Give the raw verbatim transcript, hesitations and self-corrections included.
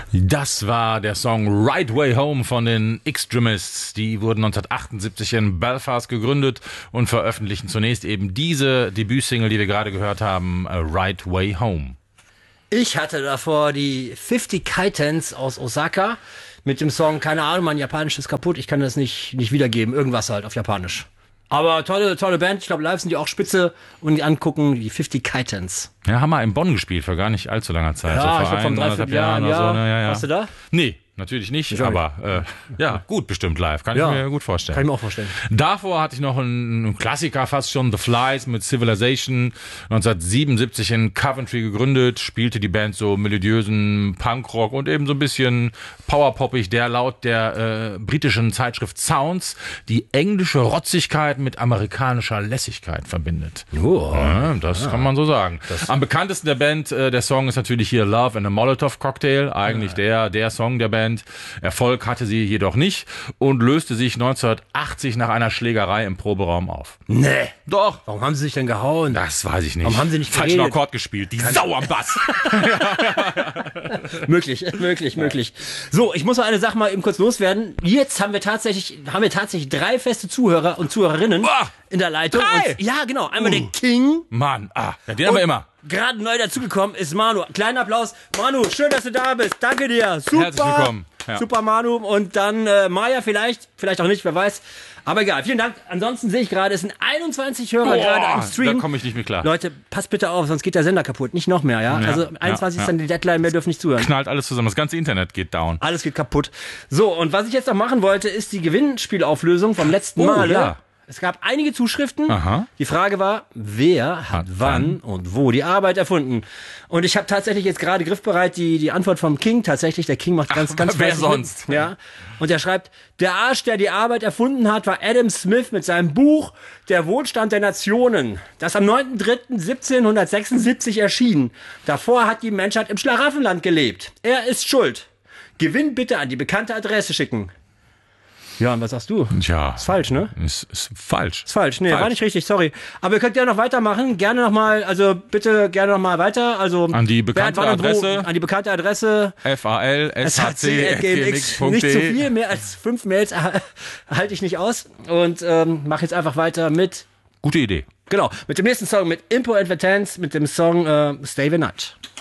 Das war der Song Right Way Home von den Extremists. Die wurden neunzehnhundertachtundsiebzig in Belfast gegründet und veröffentlichten zunächst eben diese Debütsingle, die wir gerade gehört haben, Right Way Home. Ich hatte davor die fifty Kitens aus Osaka mit dem Song, keine Ahnung, mein Japanisch ist kaputt, ich kann das nicht, nicht wiedergeben, irgendwas halt auf Japanisch. Aber tolle, tolle Band, ich glaube live sind die auch spitze und die angucken, die fifty Kitens. Ja, haben wir in Bonn gespielt, vor gar nicht allzu langer Zeit. Ja, so ich glaube vom Dreivierteljahr, ja. So, ne, ja, ja. Warst du da? Nee. Natürlich nicht, ich aber äh, ja, gut bestimmt live. Kann ja, ich mir gut vorstellen. Kann ich mir auch vorstellen. Davor hatte ich noch einen Klassiker fast schon, The Flies mit Civilization, neunzehnhundertsiebenundsiebzig in Coventry gegründet, spielte die Band so melodiösen Punkrock und eben so ein bisschen powerpoppig, der laut der äh, britischen Zeitschrift Sounds die englische Rotzigkeit mit amerikanischer Lässigkeit verbindet. Oh, ja, das ja. kann man so sagen. Das Am bekanntesten der Band, äh, der Song ist natürlich hier Love and a Molotov Cocktail, eigentlich ja. der, der Song der Band. Erfolg hatte sie jedoch nicht und löste sich neunzehnhundertachtzig nach einer Schlägerei im Proberaum auf. Nee. Doch. Warum haben sie sich denn gehauen? Das weiß ich nicht. Warum haben sie nicht falschen Akkord gespielt? Die Kann Sau am Bass. möglich, möglich, ja. möglich. So, ich muss noch eine Sache mal eben kurz loswerden. Jetzt haben wir tatsächlich, haben wir tatsächlich drei feste Zuhörer und Zuhörerinnen Boah, in der Leitung. Drei? Und, ja, genau. Einmal uh. den King. Mann, ah, ja, den haben wir immer. Gerade neu dazugekommen ist Manu. Kleinen Applaus. Manu, schön, dass du da bist. Danke dir. Super. Herzlich willkommen. Ja. Super, Manu. Und dann äh, Maya vielleicht. Vielleicht auch nicht, wer weiß. Aber egal, vielen Dank. Ansonsten sehe ich gerade, es sind einundzwanzig Hörer Boah, gerade am Stream. Da komme ich nicht mehr klar. Leute, passt bitte auf, sonst geht der Sender kaputt. Nicht noch mehr, ja? ja also einundzwanzig ja, ist dann die Deadline, wir dürfen nicht zuhören. Knallt alles zusammen. Das ganze Internet geht down. Alles geht kaputt. So, und was ich jetzt noch machen wollte, ist die Gewinnspielauflösung vom letzten oh, Mal. Ja. Es gab einige Zuschriften. Aha. Die Frage war, wer hat, hat wann und wo die Arbeit erfunden? Und ich habe tatsächlich jetzt gerade griffbereit die, die Antwort vom King. Tatsächlich, der King macht ganz, Ach, ganz wer sonst? Mit. Ja. Und er schreibt, der Arsch, der die Arbeit erfunden hat, war Adam Smith mit seinem Buch Der Wohlstand der Nationen, das am neunten dritten siebzehnhundertsechsundsiebzig erschien. Davor hat die Menschheit im Schlaraffenland gelebt. Er ist schuld. Gewinn bitte an die bekannte Adresse schicken. Ja, und was sagst du? Tja. Ist falsch, ne? Ist, ist falsch. Ist falsch. Nee, falsch. war nicht richtig, sorry. Aber ihr könnt gerne noch weitermachen. Gerne noch mal, also bitte gerne noch mal weiter. Also an die bekannte Adresse. An die bekannte Adresse. F A L S H C at g m x punkt Nicht d e. zu viel, mehr als fünf Mails halte ich nicht aus. Und ähm, mach jetzt einfach weiter mit... Gute Idee. Genau, mit dem nächsten Song, mit Impo Advertence, mit dem Song äh, Stay the Night.